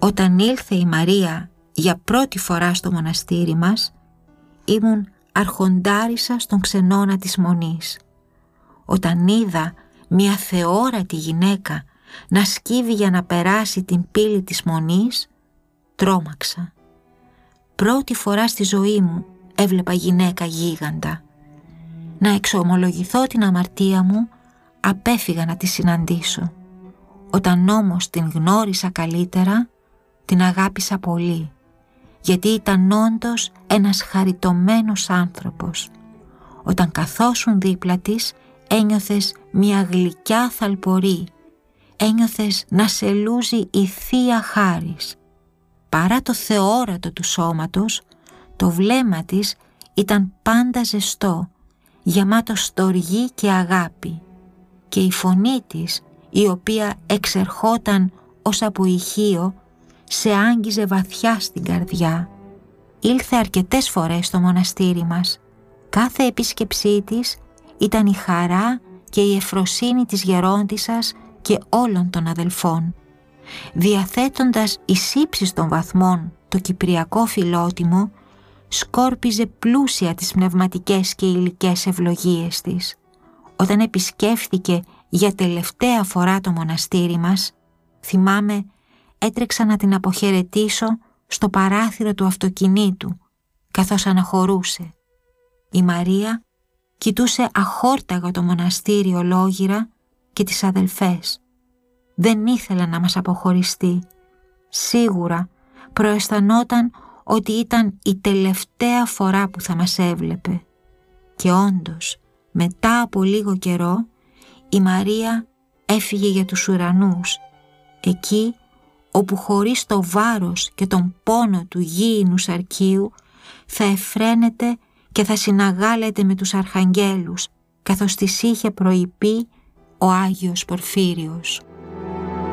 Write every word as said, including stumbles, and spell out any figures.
Όταν ήλθε η Μαρία για πρώτη φορά στο μοναστήρι μας, ήμουν αρχοντάρισα στον ξενώνα της Μονής. Όταν είδα μια θεόρατη γυναίκα να σκύβει για να περάσει την πύλη της Μονής, τρόμαξα. Πρώτη φορά στη ζωή μου έβλεπα γυναίκα γίγαντα. Να εξομολογηθώ την αμαρτία μου, απέφυγα να τη συναντήσω. Όταν όμως την γνώρισα καλύτερα, την αγάπησα πολύ, γιατί ήταν όντως ένας χαριτωμένος άνθρωπος. Όταν καθόσουν δίπλα της, ένιωθες μια γλυκιά θαλπορή, ένιωθες να σε λούζει η θεία χάρις. Παρά το θεόρατο του σώματος, το βλέμμα της ήταν πάντα ζεστό, γεμάτο στοργή και αγάπη, και η φωνή της, η οποία εξερχόταν ως από ηχείο, σε άγγιζε βαθιά στην καρδιά. Ήλθε αρκετές φορές στο μοναστήρι μας. Κάθε επίσκεψή της ήταν η χαρά και η ευφροσύνη της γερόντισσας και όλων των αδελφών. Διαθέτοντας εις ύψιστων βαθμών το κυπριακό φιλότιμο, σκόρπιζε πλούσια τις πνευματικές και υλικές ευλογίες της. Όταν επισκέφθηκε για τελευταία φορά το μοναστήρι μας, θυμάμαι, έτρεξα να την αποχαιρετήσω στο παράθυρο του αυτοκινήτου, καθώς αναχωρούσε. Η Μαρία κοιτούσε αχόρταγα το μοναστήρι ολόγυρα και τις αδελφές. Δεν ήθελε να μας αποχωριστεί. Σίγουρα προαισθανόταν ότι ήταν η τελευταία φορά που θα μας έβλεπε. Και όντως, μετά από λίγο καιρό, η Μαρία έφυγε για τους ουρανούς, εκεί όπου χωρίς το βάρος και τον πόνο του γήινου σαρκίου θα εφραίνεται και θα συναγάλεται με τους αρχαγγέλους, καθώς της είχε προειπεί ο Άγιος Πορφύριος.